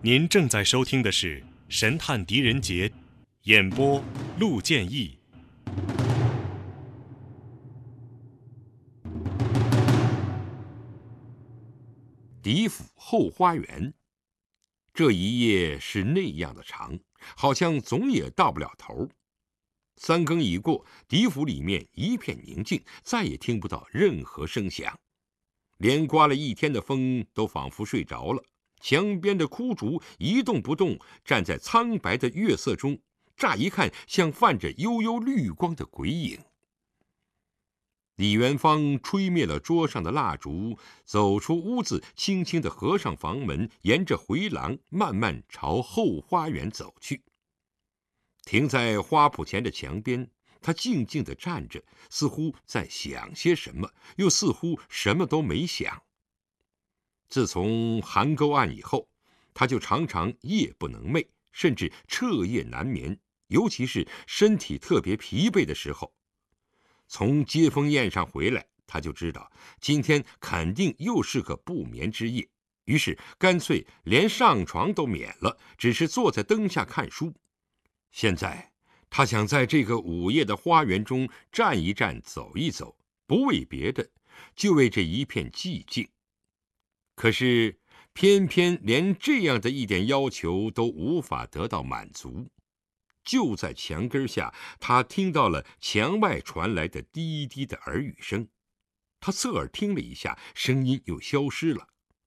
您正在收听的是《神探狄仁杰》，演播陆建义。 狄府后花园，这一夜是那样的长，好像总也到不了头。3更已过，狄府里面一片宁静，再也听不到任何声响，连刮了一天的风都仿佛睡着了。墙边的枯竹一动不动，站在苍白的月色中，乍一看像泛着幽幽绿光的鬼影。李元芳吹灭了桌上的蜡烛，走出屋子，轻轻地合上房门，沿着回廊慢慢朝后花园走去。停在花圃前的墙边，他静静地站着，似乎在想些什么，又似乎什么都没想。自从邗沟案以后，他就常常夜不能寐，甚至彻夜难眠，尤其是身体特别疲惫的时候。从接风宴上回来，他就知道今天肯定又是个不眠之夜，于是干脆连上床都免了，只是坐在灯下看书。现在他想在这个午夜的花园中站一站，走一走，不为别的，就为这一片寂静。可是偏偏连这样的一点要求都无法得到满足。就在墙根下，他听到了墙外传来的低低的耳语声。他侧耳听了一下，声音又消失了。